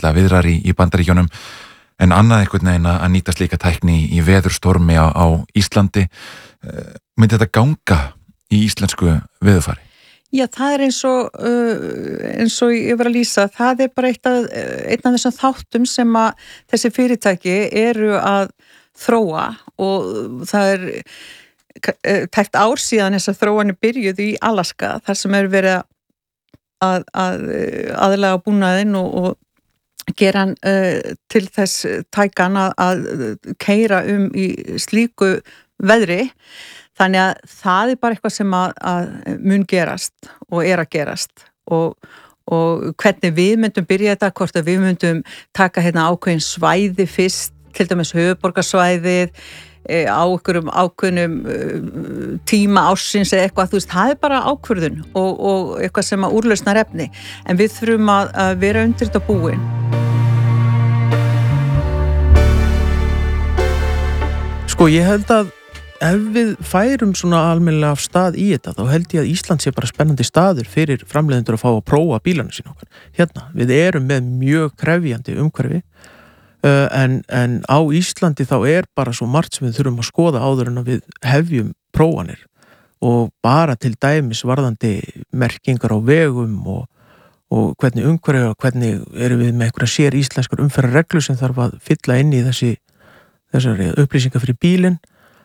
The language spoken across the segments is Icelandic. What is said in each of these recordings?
ágætlega viðrar í Bandaríkjunum en annað einhvern veginn að nýta slíka tækni í veðurstormi á Íslandi. Myndi þetta ganga í íslensku veðurfari? Já, það eins og ég var að lýsa, það bara einn af þessum þáttum sem að þessi fyrirtæki eru að þróa og það tækt ár síðan þessar þróanir byrjuðu í Alaska þar sem verið að aðlaga búnaðinn og gera hann til þess tækan að keyra í slíku veðri. Þannig að það bara eitthvað sem að mun gerast og að gerast og hvernig við myndum byrja þetta, hvort að við myndum taka hérna ákveðin svæði fyrst, til dæmis höfuðborgarsvæðið á einhverjum ákveðnum tíma ársins eða eitthvað, þú veist, það bara ákvörðun og eitthvað sem að úrlausnar efni, en við þurfum að vera undir þetta búin. Sko, ég held að ef við færum svona almennilega af stað í þetta, þá held ég að Ísland sé bara spennandi staður fyrir framleiðendur að fá að prófa bílana sína okkar. Hérna, við erum með mjög krefjandi umhverfi, en á Íslandi þá bara svo margt sem við þurfum að skoða áður en að við hefjum prófanir og bara til dæmis varðandi merkingar á vegum og hvernig umhverfi og hvernig erum við með einhverja sér íslenskar umferðarreglu sem þarf að fylla inn í þessari upplýsingar fyrir bílinn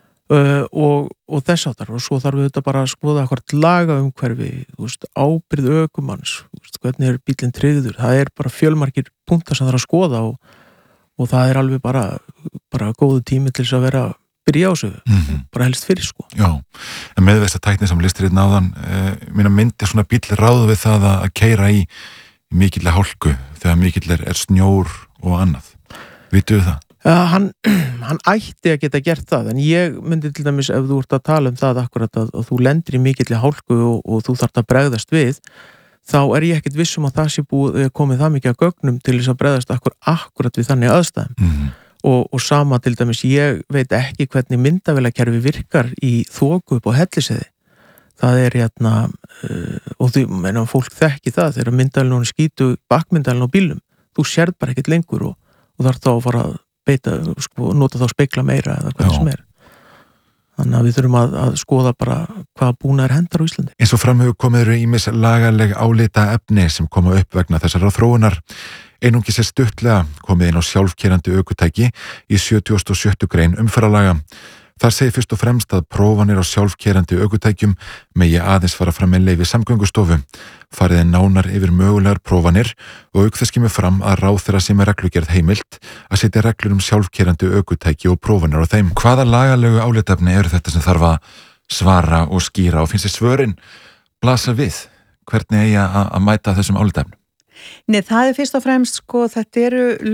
og þess áttar, og svo þarf við þetta bara að skoða hvort laga umhverfi, ábyrgð ökumanns, hvernig bílinn tryggður, það bara fjölmargir punktar sem þarf að skoða og það alveg bara góðu tími til þess að vera að byrja á sig, bara helst fyrir sko. Já, en með þess að tækni sem listir hérna áðan, mína myndi svona bíl ráðu við það að keyra í mikillega hálku þegar mikill snjór og annað. Vitum við það? Hann ætti að geta gert það, en ég myndi til dæmis ef þú ert að tala það akkurat að þú lendir í mikilli hálku og þú þarft að bregðast við, þá ég ekkert vissum að það sé komið það mikið að gögnum til þess að bregðast akkurat við þannig aðstæðum. Og sama til dæmis, ég veit ekki hvernig myndavélakerfi virkar í þoku upp á Hellisheiði. Það hérna, og þú fólk þekki það þegar myndavélunum skýtu bakmyndavélun á bílum, þú sérð bara ekkert lengur og þarf þá að fara að beita, nota þá spegla meira eða hvað sem Þannig að við þurfum að skoða bara hvað búnaður hendar á Íslandi. Eins og framhefur komið ýmis lagaleg álita efni sem koma upp vegna þessara þróunar. Einungis stuttlega komið inn á sjálfkeyrandi ökutæki í 77. grein umferðarlaga. Þar segir fyrst og fremst að prófanir á sjálfkeyrandi ökutækjum megi aðeins fara fram með leyfi Samgöngustofu. Farið nánar yfir mögulegar prófanir og auk þess kemur fram að ráðherra sem reglugerð heimilt að setja reglur ökutæki og prófanir á þeim. Hvaða lagalegu álitefni eru þetta sem þarf að svara og skýra og finnst þér svörin blasa við? Hvernig eigi að mæta þessum álitefnum? Nei, það fyrst og fremst sko, þetta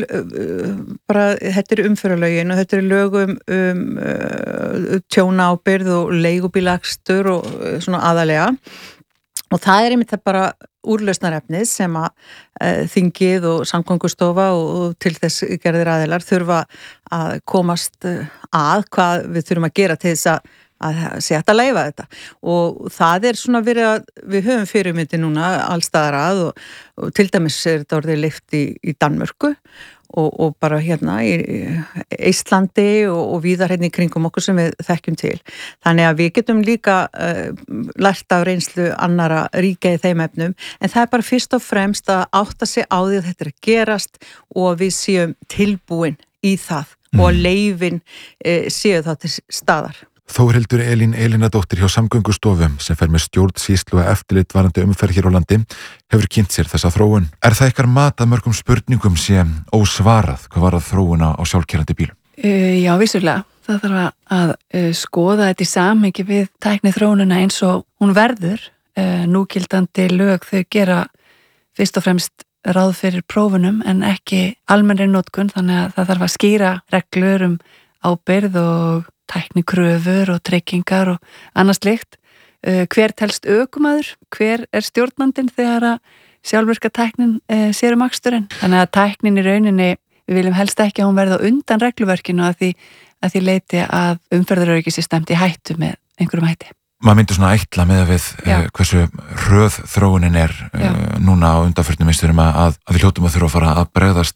eru umferðarlögin og þetta eru lögum tjónaábyrgð og leigubílakstur og svona aðalega og það einmitt það bara úrlausnarefnið sem að þingið og Samgöngustofa og til þess gerðir aðilar þurfa að komast að hvað við þurfum að gera til þess að sé hægt að leyfa þetta og það svona verið að við höfum fyrirmyndi núna allstaðar að og til dæmis þetta orðið leyft í Danmörku og bara hérna í Íslandi og víðar hérna í kringum okkur sem við þekkjum til. Þannig að við getum líka lært af reynslu annara ríkja í þeim efnum en það bara fyrst og fremst að átta sig á því að þetta að gerast og við séum tilbúin í það og að leyfin séu það til staðar. Þórhildur Elínadóttir hjá Samgöngustofu sem fer með stjórnsýslu og eftirlit varðandi umferð hér á landi hefur kynnt sér þessa þróun. Það ykkar mat að mörgum spurningum sé ósvarað hvað varðar þróuna á sjálfkeyrandi bílum? Já, vissulega. Það þarf að skoða þetta í samhengi við tækni þróunina eins og hún verður. Núgildandi lög þau gera fyrst og fremst ráð fyrir prófunum en ekki almennri notkun þannig að það þarf að skýra reglur ábyrgð og tæknikröfur og tryggingar og annað slíkt. Hver telst ökumaður? Hver stjórnandinn þegar að sjálfvirka tæknin sér aksturinn? Þannig að tæknin í rauninni, við viljum helst ekki að hún verði á undan regluverkinu að því leiti að umferðaröryggi sé stefnt í hættu með einhverjum hætti. Maður myndi svona ætla með að við hversu hröð þróunin núna á undanförnum minnsturum að við hljótum að þurfa að fara að bregðast